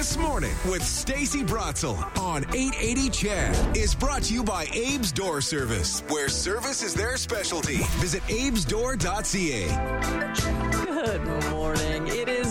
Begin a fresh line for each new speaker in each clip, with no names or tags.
This Morning with Stacey Bratzel on 880 CHED is brought to you by Abe's Door Service, where service is their specialty. Visit abesdoor.ca.
Good morning. It is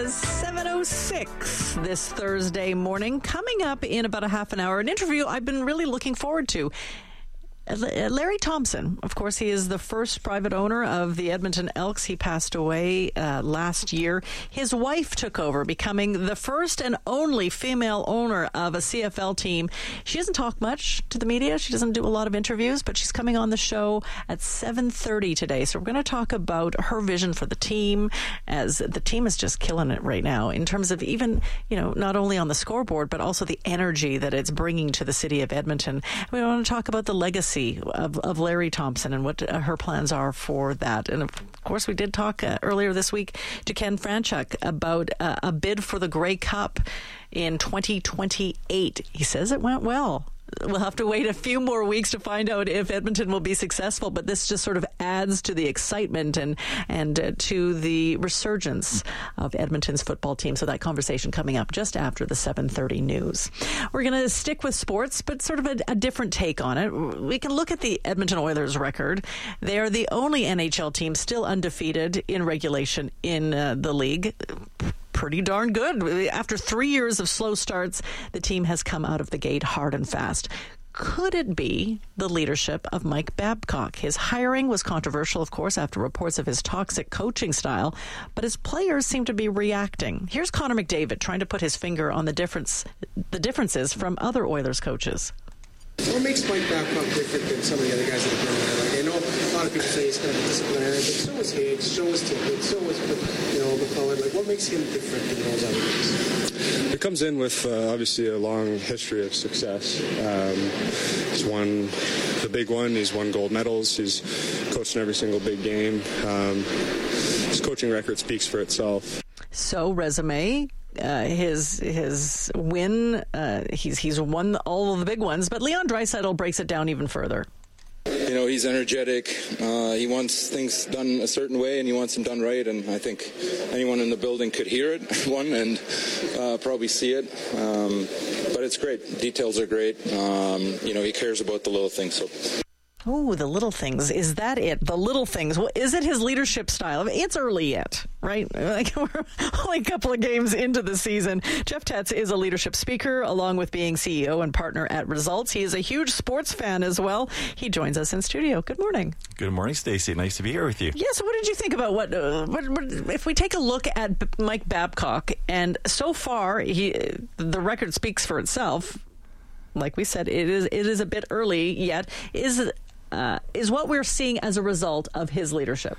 7:06 this Thursday morning. Coming up in about a half an hour, an interview I've been really looking forward to. Larry Thompson, of course, he is the first private owner of the Edmonton Elks. He passed away last year. His wife took over, becoming the first and only female owner of a CFL team. She doesn't talk much to the media. She doesn't do a lot of interviews, but she's coming on the show at 7:30 today. So we're going to talk about her vision for the team, as the team is just killing it right now in terms of even, not only on the scoreboard, but also the energy that it's bringing to the city of Edmonton. We want to talk about the legacy of Larry Thompson and what her plans are for that. And of course, we did talk earlier this week to Ken Franchuk about a bid for the Grey Cup in 2028. He says it went well. We'll have to wait a few more weeks to find out if Edmonton will be successful, but this just sort of adds to the excitement and to the resurgence of Edmonton's football team. So that conversation coming up just after the 7:30 news. We're going to stick with sports, but sort of a different take on it. We can look at the Edmonton Oilers record. They are the only NHL team still undefeated in regulation in the league. Pretty darn good. After 3 years of slow starts, the team has come out of the gate hard and fast. Could it be the leadership of Mike Babcock? His hiring was controversial, of course, after reports of his toxic coaching style, but his players seem to be reacting. Here's Connor McDavid trying to put his finger on the differences from other Oilers coaches.
What makes Mike Babcock different than some of the other guys that have been there? Like, I know a lot of people say he's kind of a disciplinarian, but so is Higgs, so is Tippett, so is McCullough. Like, what makes him different than those other guys?
It comes in with obviously a long history of success. He's won the big one. He's won gold medals. He's coached in every single big game. His coaching record speaks for itself.
So, resume. His win, he's won all of the big ones, but Leon Draisaitl breaks it down even further.
He's energetic. He wants things done a certain way, and he wants them done right. And I think anyone in the building could hear it, and probably see it. But it's great. Details are great. He cares about the little things. So.
Oh, the little things. Is that it? The little things. Well, is it his leadership style? It's early yet, right? Like, we're only a couple of games into the season. Jeff Tetz is a leadership speaker, along with being CEO and partner at Results. He is a huge sports fan as well. He joins us in studio. Good morning.
Good morning, Stacey. Nice to be here with you.
Yeah, so what did you think about what if we take a look at Mike Babcock, and so far, the record speaks for itself. Like we said, it is a bit early yet. Is what we're seeing as a result of his leadership?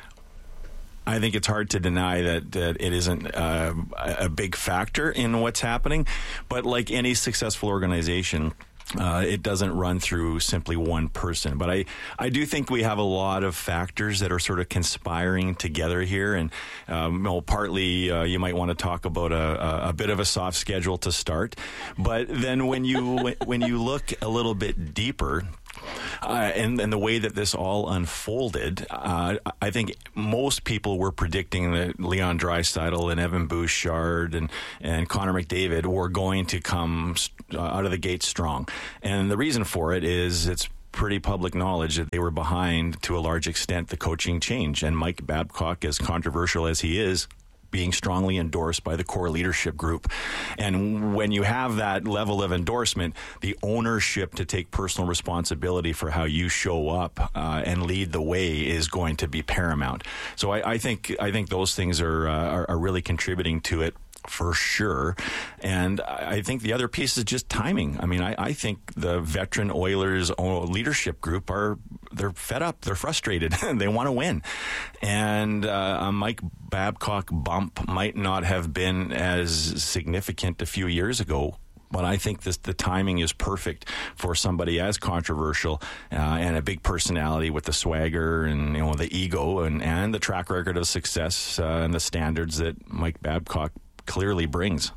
I think it's hard to deny that it isn't a big factor in what's happening. But like any successful organization, it doesn't run through simply one person. But I do think we have a lot of factors that are sort of conspiring together here. And partly you might want to talk about a bit of a soft schedule to start. But then when you look a little bit deeper, and the way that this all unfolded, I think most people were predicting that Leon Draisaitl and Evan Bouchard and Connor McDavid were going to come out of the gate strong. And the reason for it is it's pretty public knowledge that they were behind, to a large extent, the coaching change. And Mike Babcock, as controversial as he is, being strongly endorsed by the core leadership group. And when you have that level of endorsement, the ownership to take personal responsibility for how you show up and lead the way is going to be paramount. So I think those things are really contributing to it, for sure. And I think the other piece is just timing. I mean, I think the veteran Oilers leadership group they're fed up, they're frustrated, they want to win. And a Mike Babcock bump might not have been as significant a few years ago, but I think the timing is perfect for somebody as controversial and a big personality with the swagger and the ego and the track record of success and the standards that Mike Babcock clearly brings.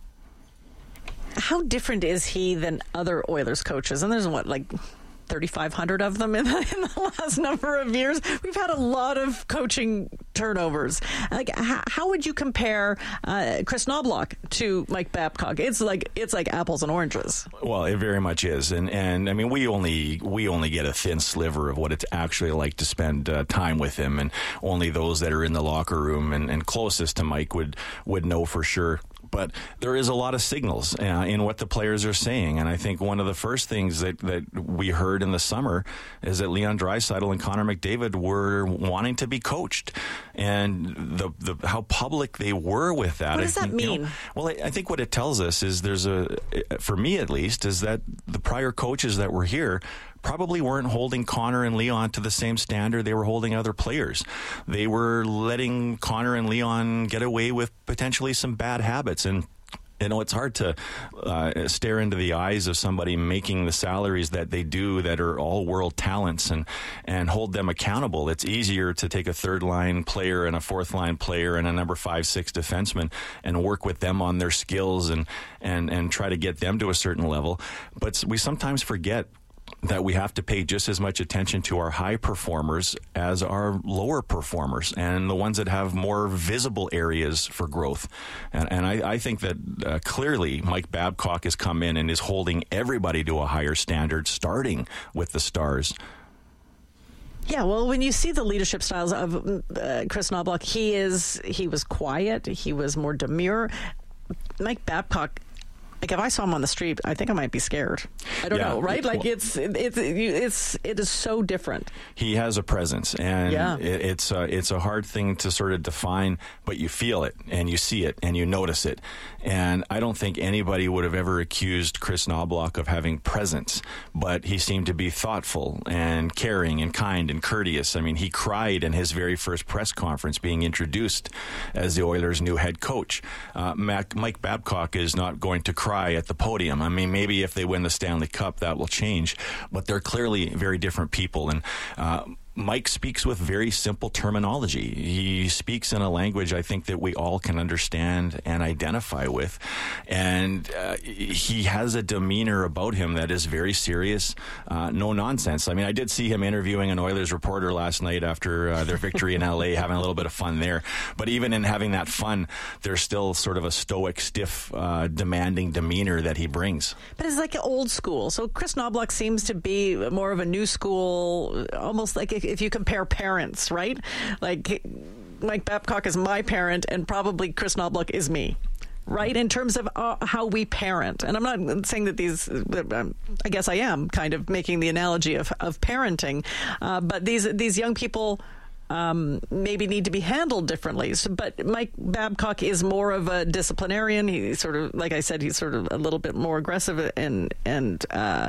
How different is he than other Oilers coaches? And there's 3,500 of them in the last number of years. We've had a lot of coaching turnovers. Like, how would you compare Chris Knoblauch to Mike Babcock? It's like apples and oranges.
Well, it very much is, and I mean, we only get a thin sliver of what it's actually like to spend time with him, and only those that are in the locker room and closest to Mike would know for sure. But there is a lot of signals in what the players are saying. And I think one of the first things that we heard in the summer is that Leon Draisaitl and Connor McDavid were wanting to be coached. And the how public they were with that.
What does that mean?
You know, well, I think what it tells us is for me at least, is that the prior coaches that were here probably weren't holding Connor and Leon to the same standard they were holding other players. They were letting Connor and Leon get away with potentially some bad habits. And you know, it's hard to stare into the eyes of somebody making the salaries that they do, that are all world talents, and hold them accountable. It's easier to take a third line player and a fourth line player and a number 5-6 defenseman and work with them on their skills and try to get them to a certain level. But we sometimes forget that we have to pay just as much attention to our high performers as our lower performers, and the ones that have more visible areas for growth. And I think that clearly Mike Babcock has come in and is holding everybody to a higher standard, starting with the stars.
Yeah, well, when you see the leadership styles of Chris Knoblauch, he was quiet, he was more demure. Mike Babcock, like, if I saw him on the street, I think I might be scared. I don't know, right? Like, it is so different.
He has a presence, and it's a hard thing to sort of define, but you feel it, and you see it, and you notice it. And I don't think anybody would have ever accused Chris Knoblauch of having presence, but he seemed to be thoughtful and caring and kind and courteous. I mean, he cried in his very first press conference being introduced as the Oilers' new head coach. Mike Babcock is not going to cry at the podium. I mean, maybe if they win the Stanley Cup, that will change, but they're clearly very different people. And Mike speaks with very simple terminology. He speaks in a language I think that we all can understand and identify with. And he has a demeanor about him that is very serious, no nonsense. I mean, I did see him interviewing an Oilers reporter last night after their victory in LA, having a little bit of fun there. But even in having that fun, there's still sort of a stoic, stiff, demanding demeanor that he brings.
But it's like old school. So Chris Knoblauch seems to be more of a new school, almost like if you compare parents, right? Like, Mike Babcock is my parent, and probably Chris Knoblauch is me, right? In terms of how we parent. And I'm not saying that I guess I am kind of making the analogy of parenting, but these young people maybe need to be handled differently. But Mike Babcock is more of a disciplinarian. He's sort of, like I said, he's sort of a little bit more aggressive and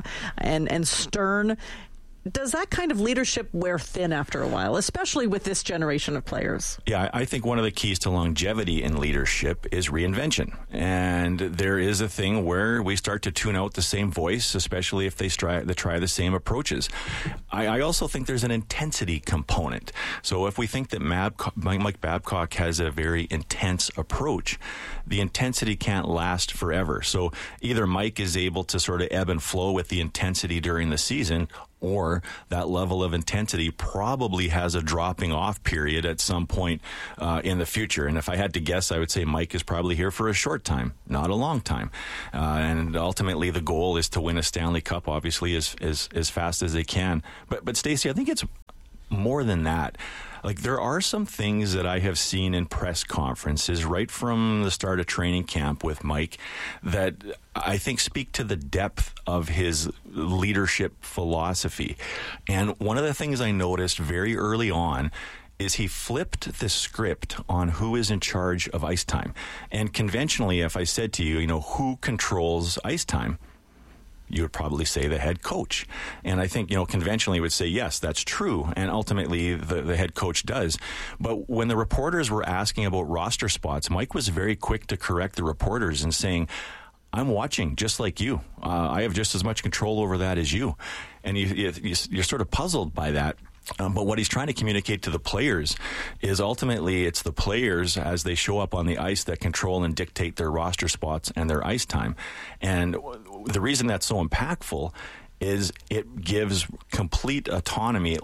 stern. Does that kind of leadership wear thin after a while, especially with this generation of players? Yeah,
I think one of the keys to longevity in leadership is reinvention. And there is a thing where we start to tune out the same voice, especially if they try the same approaches. I also think there's an intensity component. So if we think that Mike Babcock has a very intense approach, the intensity can't last forever. So either Mike is able to sort of ebb and flow with the intensity during the season, or that level of intensity probably has a dropping off period at some point in the future. And if I had to guess, I would say Mike is probably here for a short time, not a long time. And ultimately, the goal is to win a Stanley Cup, obviously, as fast as they can. But Stacey, I think it's more than that. Like, there are some things that I have seen in press conferences right from the start of training camp with Mike that I think speak to the depth of his leadership philosophy. And one of the things I noticed very early on is he flipped the script on who is in charge of ice time. And conventionally, if I said to you, who controls ice time, you would probably say the head coach. And I think, conventionally would say, yes, that's true. And ultimately, the head coach does. But when the reporters were asking about roster spots, Mike was very quick to correct the reporters and saying, I'm watching just like you. I have just as much control over that as you. And you're sort of puzzled by that. But what he's trying to communicate to the players is ultimately it's the players as they show up on the ice that control and dictate their roster spots and their ice time. And the reason that's so impactful is it gives complete autonomy, at least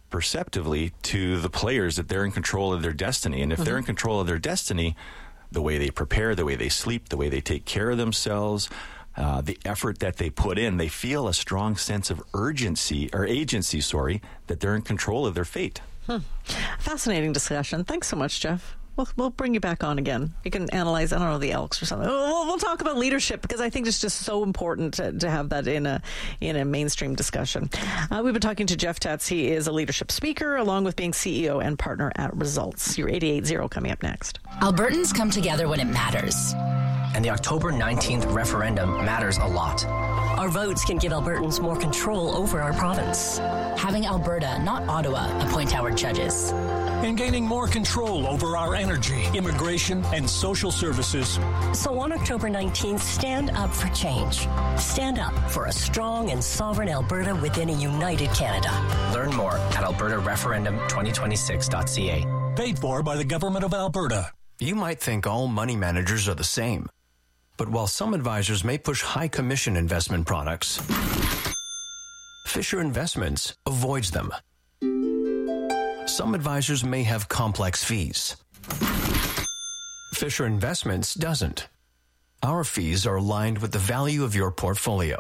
perceptively to the players that they're in control of their destiny. And if they're in control of their destiny, the way they prepare, the way they sleep, the way they take care of themselves, the effort that they put in, they feel a strong sense of agency, that they're in control of their fate.
Fascinating discussion. Thanks so much, Jeff. We'll bring you back on again. You can analyze, I don't know, the Elks or something. We'll talk about leadership, because I think it's just so important to have that in a mainstream discussion. We've been talking to Jeff Tatz. He is a leadership speaker, along with being CEO and partner at Results. Your 88.0 coming up next.
Albertans come together when it matters.
And the October 19th referendum matters a lot.
Our votes can give Albertans more control over our province.
Having Alberta, not Ottawa, appoint our judges.
And gaining more control over our energy, immigration, and social services.
So on October 19th, stand up for change. Stand up for a strong and sovereign Alberta within a united Canada.
Learn more at albertareferendum2026.ca.
Paid for by the Government of Alberta.
You might think all money managers are the same. But while some advisors may push high commission investment products, Fisher Investments avoids them. Some advisors may have complex fees. Fisher Investments doesn't. Our fees are aligned with the value of your portfolio.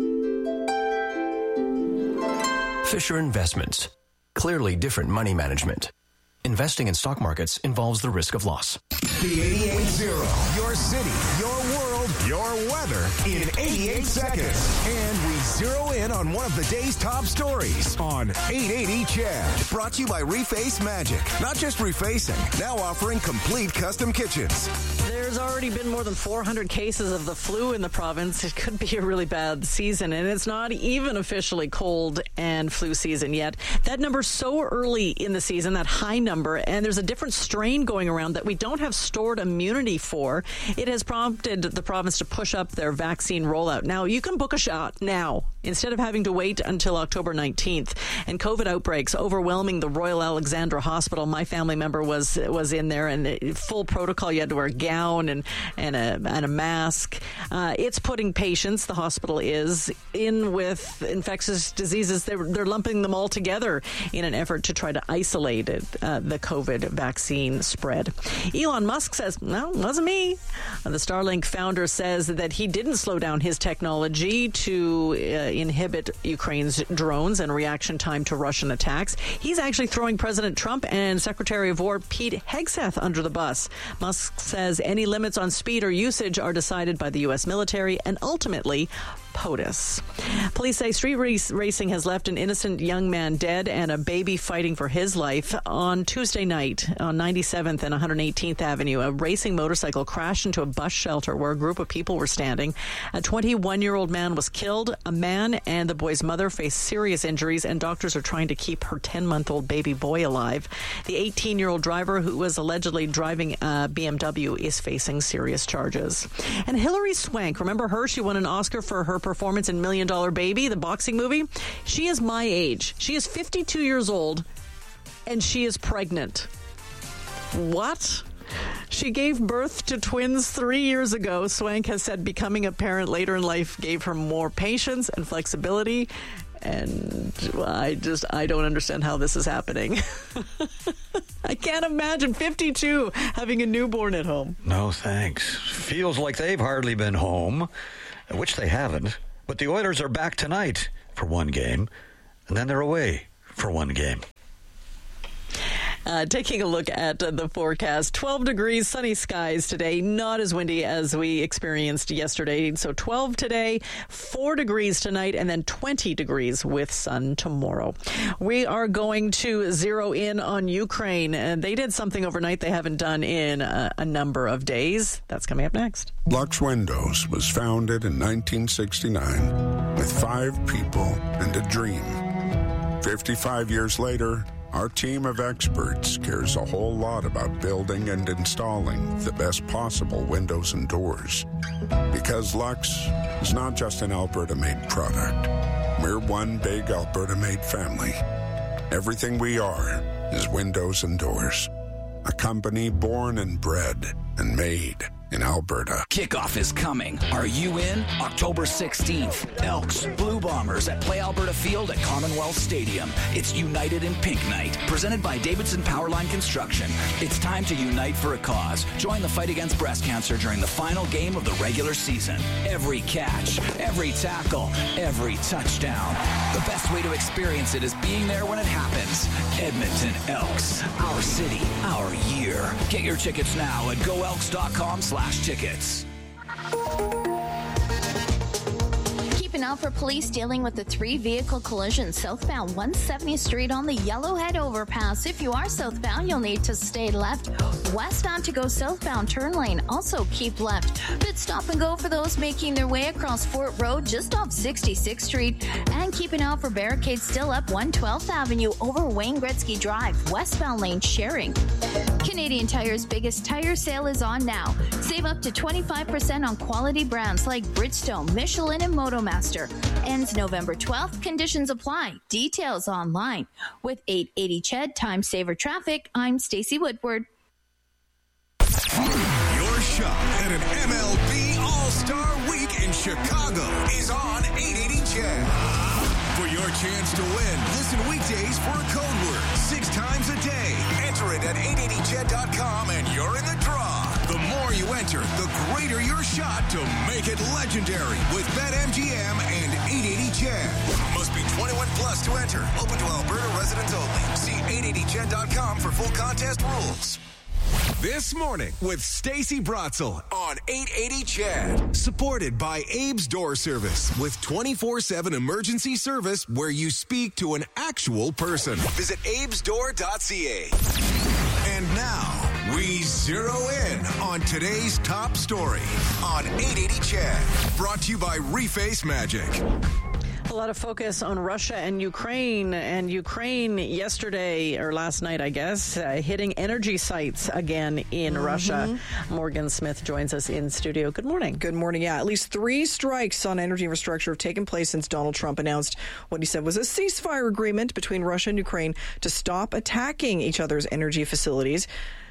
Fisher Investments. Clearly different money management. Investing in stock markets involves the risk of loss.
The 88.0, your city, your world, your weather in 88 seconds. And we zero in on one of the day's top stories on 880 Chad. Brought to you by Reface Magic. Not just refacing, now offering complete custom kitchens.
There's already been more than 400 cases of the flu in the province. It could be a really bad season, and it's not even officially cold and flu season yet. That number's so early in the season, that high number, and there's a different strain going around that we don't have stored immunity for. It has prompted the province to push up their vaccine rollout. Now, you can book a shot now instead of having to wait until October 19th. And COVID outbreaks overwhelming the Royal Alexandra Hospital. My family member was in there, and full protocol. You had to wear a gown and a mask. It's putting patients, the hospital is, in with infectious diseases. They're lumping them all together in an effort to try to isolate the COVID vaccine spread. Elon Musk says, no, it wasn't me. The Starlink founder says that he didn't slow down his technology to inhibit Ukraine's drones and reaction time to Russian attacks. He's actually throwing President Trump and Secretary of War Pete Hegseth under the bus. Musk says any limits on speed or usage are decided by the U.S. military and ultimately POTUS. Police say street racing has left an innocent young man dead and a baby fighting for his life. On Tuesday night on 97th and 118th Avenue, a racing motorcycle crashed into a bus shelter where a group of people were standing. A 21-year-old man was killed. A man and the boy's mother face serious injuries, and doctors are trying to keep her 10-month-old baby boy alive. The 18-year-old driver, who was allegedly driving a BMW, is facing serious charges. And Hilary Swank, remember her? She won an Oscar for her performance in $1 Million Baby, the boxing movie. She is my age. She is 52 years old, and she is pregnant. What? She gave birth to twins 3 years ago. Swank has said becoming a parent later in life gave her more patience and flexibility. And I don't understand how this is happening. I can't imagine 52 having a newborn at home.
No, thanks. Feels like they've hardly been home, which they haven't. But the Oilers are back tonight for one game, and then they're away for one game.
Taking a look at the forecast, 12 degrees, sunny skies today, not as windy as we experienced yesterday. So 12 today, 4 degrees tonight, and then 20 degrees with sun tomorrow. We are going to zero in on Ukraine. They did something overnight they haven't done in a number of days. That's coming up next.
Lux Windows was founded in 1969 with 5 people and a dream. 55 years later, our team of experts cares a whole lot about building and installing the best possible windows and doors. Because Lux is not just an Alberta-made product. We're one big Alberta-made family. Everything we are is windows and doors. A company born and bred and made in Alberta.
Kickoff is coming. Are you in? October 16th. Elks, Blue Bombers at Play Alberta Field at Commonwealth Stadium. It's United in Pink Night, presented by Davidson Powerline Construction. It's time to unite for a cause. Join the fight against breast cancer during the final game of the regular season. Every catch, every tackle, every touchdown. The best way to experience it is being there when it happens. Edmonton Elks. Our city, our year. Get your tickets now at goelks.com/tickets.
Keeping out for police dealing with the 3-vehicle collision southbound 170th Street on the Yellowhead overpass. If you are southbound, you'll need to stay left. Westbound to go southbound turn lane, also keep left. Pit stop and go for those making their way across Fort Road just off 66th Street. And keeping out for barricades still up 112th Avenue over Wayne Gretzky Drive, westbound lane sharing. Canadian Tire's biggest tire sale is on now. Save up to 25% on quality brands like Bridgestone, Michelin, and Motomaster. Ends November 12th. Conditions apply. Details online. With 880 CHED Time Saver Traffic, I'm Stacey Woodward.
Your shot at an MLB All-Star Week in Chicago is on 880 CHED. For your chance to win, listen weekdays for a code word 6 times a day. Enter it at 880ched.com and you're in the draw. The more you enter, the greater your shot to make it legendary with BetMGM and 880 CHED. Must be 21 plus to enter. Open to Alberta residents only. See 880ched.com for full contest rules. This morning with Stacey Brotzel on 880 CHED. Supported by Abe's Door Service with 24/7 emergency service where you speak to an actual person. Visit abesdoor.ca. And now we zero in on today's top story on 880 CHED. Brought to you by Reface Magic.
A lot of focus on Russia and Ukraine yesterday, or last night, I guess, hitting energy sites again in Russia. Morgan Smith joins us in studio. Good morning.
Good morning. Yeah, at least 3 strikes on energy infrastructure have taken place since Donald Trump announced what he said was a ceasefire agreement between Russia and Ukraine to stop attacking each other's energy facilities.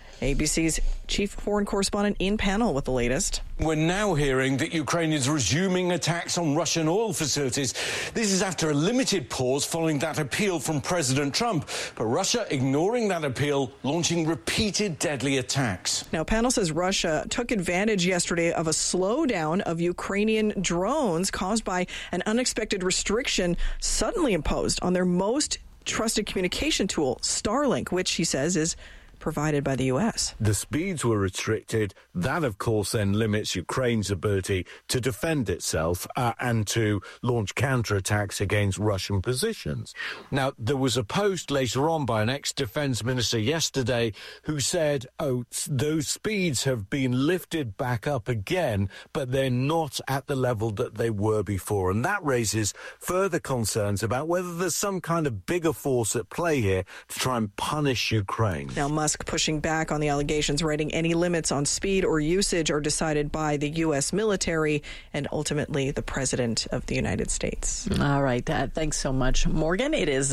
ABC's chief foreign correspondent in panel with the latest.
We're now hearing that Ukraine is resuming attacks on Russian oil facilities. This is after a limited pause following that appeal from President Trump. But Russia ignoring that appeal, launching repeated deadly attacks.
Now, panel says Russia took advantage yesterday of a slowdown of Ukrainian drones caused by an unexpected restriction suddenly imposed on their most trusted communication tool, Starlink, which he says is provided by the U.S.
The speeds were restricted. That, of course, then limits Ukraine's ability to defend itself and to launch counterattacks against Russian positions. Now, there was a post later on by an ex-defense minister yesterday who said, those speeds have been lifted back up again, but they're not at the level that they were before. And that raises further concerns about whether there's some kind of bigger force at play here to try and punish Ukraine.
Now, Musk pushing back on the allegations, writing any limits on speed or usage are decided by the U.S. military and ultimately the President of the United States.
All right. Thanks so much, Morgan. It is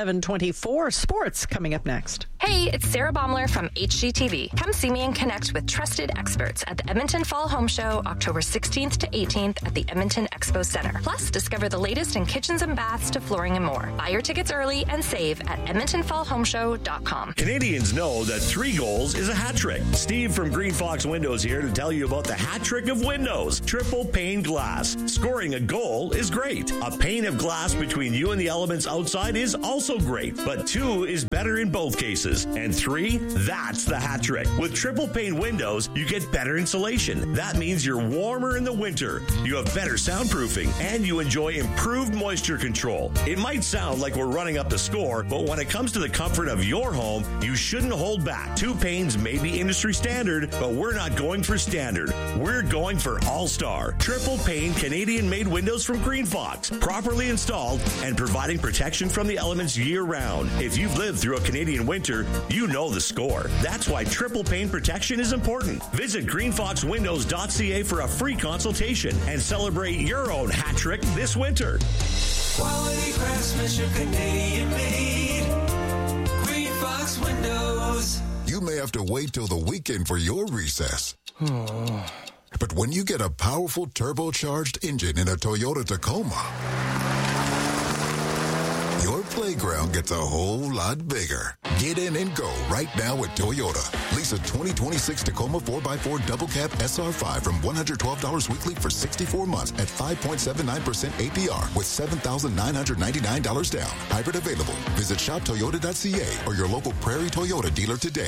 7:24. Sports coming up next.
Hey, it's Sarah Baumler from HGTV. Come see me and connect with trusted experts at the Edmonton Fall Home Show, October 16th to 18th at the Edmonton Expo Center. Plus, discover the latest in kitchens and baths to flooring and more. Buy your tickets early and save at EdmontonFallHomeShow.com.
Canadians know that 3 goals is a hat trick. Steve from Green Fox Windows here to tell you about the hat trick of windows. Triple pane glass. Scoring a goal is great. A pane of glass between you and the elements outside is also great, but 2 is better in both cases. And 3, that's the hat trick. With triple pane windows, you get better insulation. That means you're warmer in the winter, you have better soundproofing, and you enjoy improved moisture control. It might sound like we're running up the score, but when it comes to the comfort of your home, you shouldn't hold back. 2 panes may be industry standard, but we're not going for standard. We're going for all-star. Triple pane Canadian-made windows from Green Fox, properly installed and providing protection from the elements year-round. If you've lived through a Canadian winter, you know the score. That's why triple pane protection is important. Visit greenfoxwindows.ca for a free consultation and celebrate your own hat trick this winter.
Quality craftsmanship, Canadian-made. Green Fox Windows. you may have to wait till the weekend for your recess. But when you get a powerful turbocharged engine in a Toyota Tacoma, your playground gets a whole lot bigger. Get in and go right now at Toyota. Lease a 2026 Tacoma 4x4 Double Cab SR5 from $112 weekly for 64 months at 5.79% APR with $7,999 down. Hybrid available. Visit shoptoyota.ca or your local Prairie Toyota dealer today.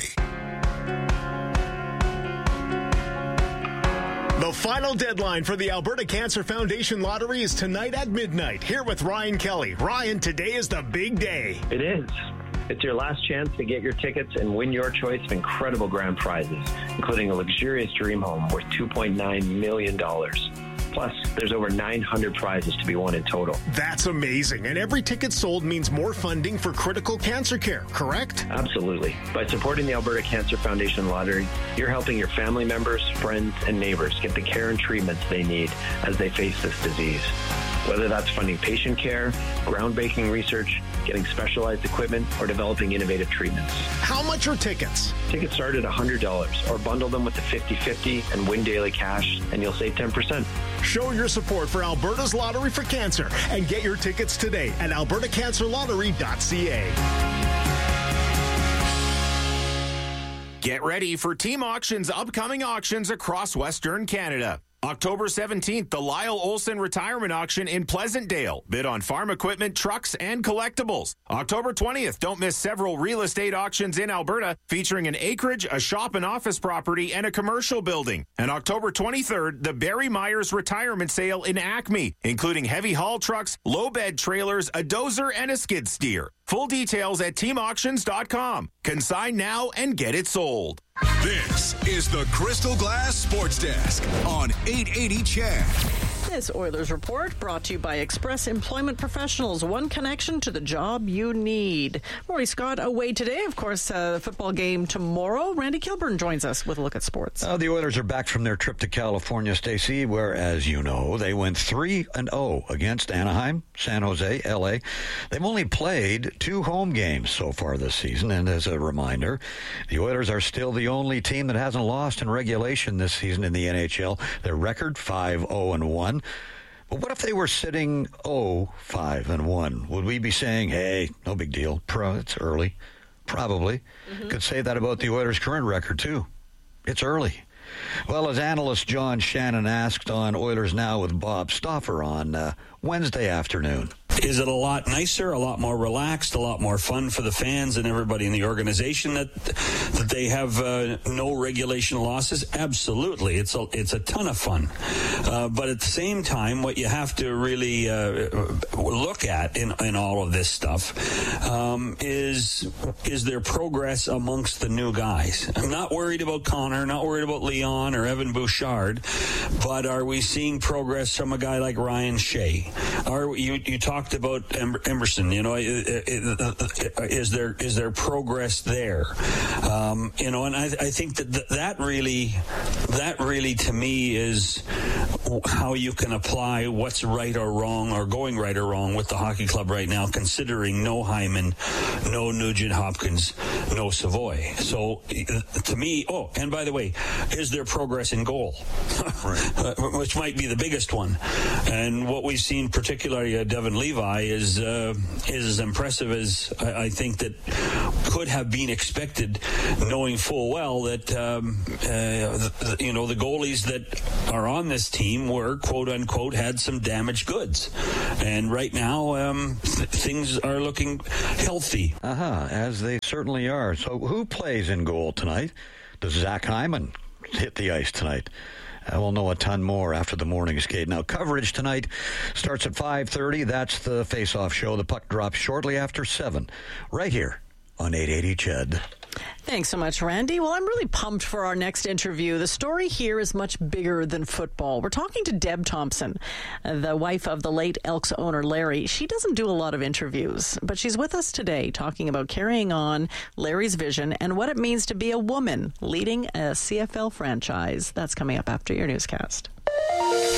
The final deadline for the Alberta Cancer Foundation Lottery is tonight at midnight. Here with Ryan Kelly. Ryan, today is the big day.
It is. It's your last chance to get your tickets and win your choice of incredible grand prizes, including a luxurious dream home worth $2.9 million. Plus, there's over 900 prizes to be won in total.
That's amazing. And every ticket sold means more funding for critical cancer care, correct?
Absolutely. By supporting the Alberta Cancer Foundation Lottery, you're helping your family members, friends, and neighbors get the care and treatments they need as they face this disease. Whether that's funding patient care, groundbreaking research, getting specialized equipment, or developing innovative treatments.
How much are tickets?
Tickets start at $100, or bundle them with the 50/50 and win daily cash, and you'll save 10%.
Show your support for Alberta's Lottery for Cancer and get your tickets today at albertacancerlottery.ca.
Get ready for Team Auction's upcoming auctions across Western Canada. October 17th, the Lyle Olson Retirement Auction in Pleasantdale. Bid on farm equipment, trucks, and collectibles. October 20th, don't miss several real estate auctions in Alberta featuring an acreage, a shop and office property, and a commercial building. And October 23rd, the Barry Myers Retirement Sale in Acme, including heavy haul trucks, low bed trailers, a dozer, and a skid steer. Full details at teamauctions.com. Consign now and get it sold.
This is the Crystal Glass Sports Desk on 880 CHED.
This Oilers Report brought to you by Express Employment Professionals. One connection to the job you need. Maury Scott away today. Of course, the football game tomorrow. Randy Kilburn joins us with a look at sports.
The Oilers are back from their trip to California, Stacey, where, as you know, they went 3-0 against Anaheim, San Jose, L.A. They've only played 2 home games so far this season, and as a reminder, the Oilers are still the only team that hasn't lost in regulation this season in the NHL. Their record, 5-0-1. But what if they were sitting 5-1? Would we be saying, hey, no big deal, it's early? Probably. Could say that about the Oilers' current record, too. It's early. Well, as analyst John Shannon asked on Oilers Now with Bob Stauffer on Wednesday afternoon.
Is it a lot nicer, a lot more relaxed, a lot more fun for the fans and everybody in the organization that they have no regulation losses? Absolutely. It's a ton of fun. But at the same time, what you have to really look at in all of this stuff is their progress amongst the new guys. I'm not worried about Connor, not worried about Leon or Evan Bouchard, but are we seeing progress from a guy like Ryan Shea? You talked about Emerson, is there progress there? And I think that really to me is how you can apply what's right or wrong or going right or wrong with the hockey club right now, considering no Hyman, no Nugent Hopkins, no Savoy. So to me, and by the way, is there progress in goal? Which might be the biggest one. And what we've seen, particularly Devin Levi, is as impressive as I think that could have been expected, knowing full well that the goalies that are on this team were quote unquote had some damaged goods, and right now things are looking healthy.
As they certainly are. So who plays in goal tonight? Does Zach Hyman hit the ice tonight? We'll know a ton more after the morning skate. Now, coverage tonight starts at 5:30. That's the face-off show. The puck drops shortly after 7, right here on 880 CHED.
Thanks so much, Randy. Well, I'm really pumped for our next interview. The story here is much bigger than football. We're talking to Deb Thompson, the wife of the late Elks owner Larry. She doesn't do a lot of interviews, but she's with us today talking about carrying on Larry's vision and what it means to be a woman leading a CFL franchise. That's coming up after your newscast.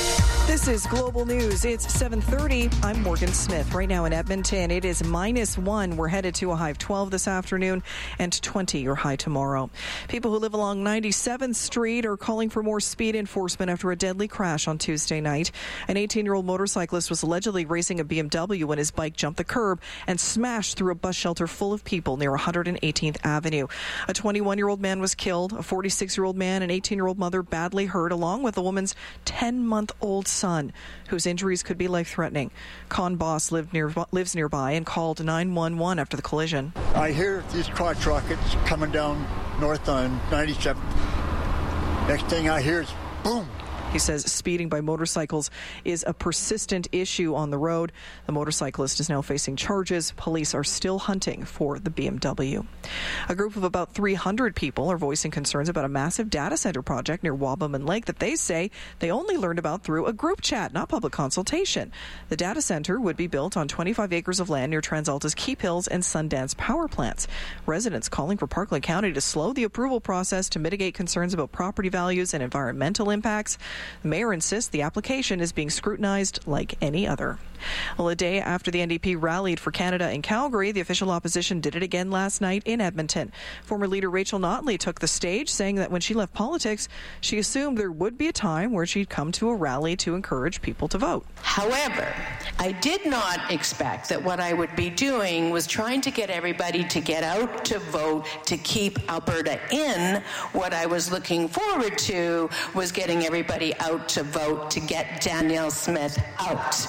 This is Global News. It's 7:30. I'm Morgan Smith. Right now in Edmonton, it is -1. We're headed to a high of 12 this afternoon and 20 your high tomorrow. People who live along 97th Street are calling for more speed enforcement after a deadly crash on Tuesday night. An 18-year-old motorcyclist was allegedly racing a BMW when his bike jumped the curb and smashed through a bus shelter full of people near 118th Avenue. A 21-year-old man was killed, a 46-year-old man and 18-year-old mother badly hurt, along with a woman's 10-month-old son, whose injuries could be life-threatening. Con Boss lives nearby and called 911 after the collision.
I hear these crotch rockets coming down north on 97. Next thing I hear is boom.
He says speeding by motorcycles is a persistent issue on the road. The motorcyclist is now facing charges. Police are still hunting for the BMW. A group of about 300 people are voicing concerns about a massive data center project near Wabamun Lake that they say they only learned about through a group chat, not public consultation. The data center would be built on 25 acres of land near TransAlta's Keep-Hills and Sundance power plants. Residents calling for Parkland County to slow the approval process to mitigate concerns about property values and environmental impacts. The mayor insists the application is being scrutinized like any other. Well, a day after the NDP rallied for Canada in Calgary, the official opposition did it again last night in Edmonton. Former leader Rachel Notley took the stage, saying that when she left politics, she assumed there would be a time where she'd come to a rally to encourage people to vote.
However, I did not expect that what I would be doing was trying to get everybody to get out to vote to keep Alberta in. What I was looking forward to was getting everybody out to vote to get Danielle Smith out.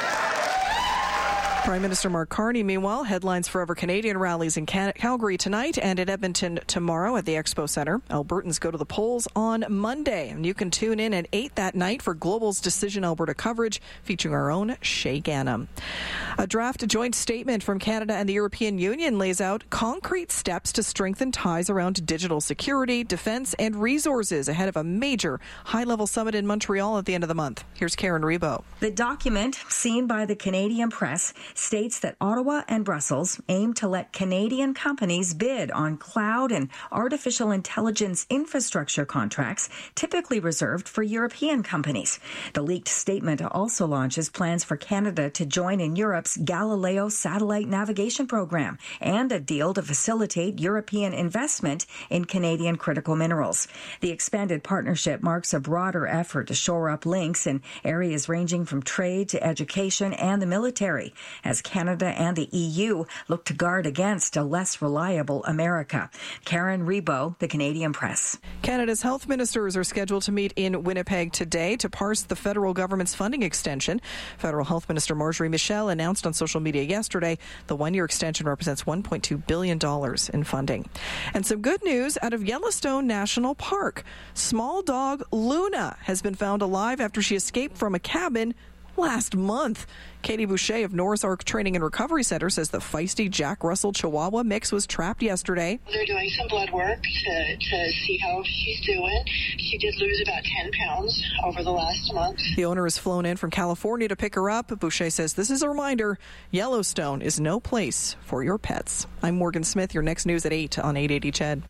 Prime Minister Mark Carney, meanwhile, headlines Forever Canadian rallies in Calgary tonight and in Edmonton tomorrow at the Expo Centre. Albertans go to the polls on Monday, and you can tune in at 8 that night for Global's Decision Alberta coverage featuring our own Shay Gannam. A draft joint statement from Canada and the European Union lays out concrete steps to strengthen ties around digital security, defence and resources ahead of a major high-level summit in Montreal at the end of the month. Here's Karen Rebo.
The document, seen by the Canadian press, states that Ottawa and Brussels aim to let Canadian companies bid on cloud and artificial intelligence infrastructure contracts typically reserved for European companies. The leaked statement also launches plans for Canada to join in Europe's Galileo satellite navigation program and a deal to facilitate European investment in Canadian critical minerals. The expanded partnership marks a broader effort to shore up links in areas ranging from trade to education and the military, as Canada and the EU look to guard against a less reliable America. Karen Rebo, the Canadian Press.
Canada's health ministers are scheduled to meet in Winnipeg today to parse the federal government's funding extension. Federal Health Minister Marjorie Michel announced on social media yesterday the one-year extension represents $1.2 billion in funding. And some good news out of Yellowstone National Park. Small dog Luna has been found alive after she escaped from a cabin last month. Katie Boucher of Norris Ark Training and Recovery Center says the feisty Jack Russell Chihuahua mix was trapped yesterday.
They're doing some blood work to see how she's doing. She did lose about 10 pounds over the last month.
The owner has flown in from California to pick her up. Boucher says this is a reminder Yellowstone is no place for your pets. I'm Morgan Smith. Your next news at 8 on 880 CHED.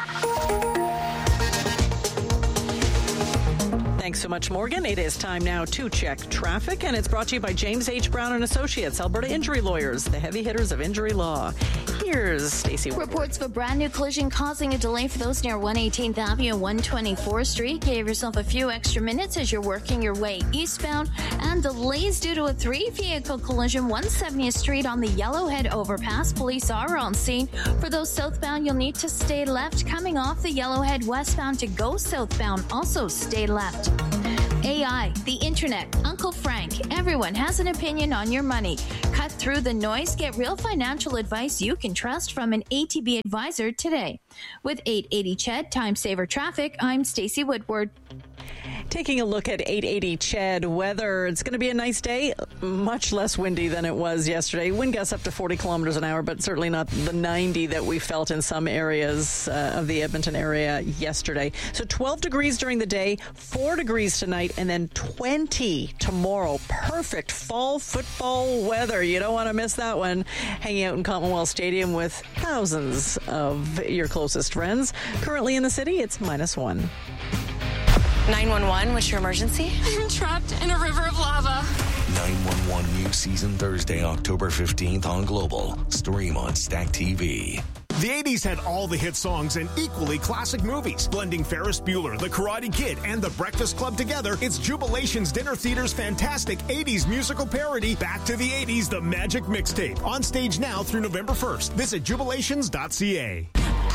Thanks so much, Morgan. It is time now to check traffic, and it's brought to you by James H. Brown and Associates, Alberta Injury Lawyers, the heavy hitters of injury law. Here's Stacey.
Reports of a brand new collision causing a delay for those near 118th Avenue and 124th Street. Give yourself a few extra minutes as you're working your way eastbound, and delays due to a 3-vehicle collision 170th Street on the Yellowhead overpass. Police are on scene. For those southbound, you'll need to stay left. Coming off the Yellowhead westbound to go southbound, also stay left. AI, the internet, Uncle Frank, everyone has an opinion on your money. Cut through the noise, get real financial advice you can trust from an ATB advisor today. With 880 CHED, Time Saver Traffic, I'm Stacey Woodward.
Taking a look at 880 CHED weather, it's going to be a nice day, much less windy than it was yesterday. Wind gusts up to 40 kilometers an hour, but certainly not the 90 that we felt in some areas of the Edmonton area yesterday. So 12 degrees during the day, 4 degrees tonight, and then 20 tomorrow. Perfect fall football weather. You don't want to miss that one. Hanging out in Commonwealth Stadium with thousands of your closest friends. Currently in the city, it's -1.
911, what's your emergency?
I'm trapped in a river of lava.
911 new season Thursday, October 15th on Global. Stream on Stack TV.
The 80s had all the hit songs and equally classic movies. Blending Ferris Bueller, The Karate Kid, and The Breakfast Club together, it's Jubilation's Dinner Theater's fantastic 80s musical parody, Back to the 80s, The Magic Mixtape. On stage now through November 1st. Visit jubilations.ca.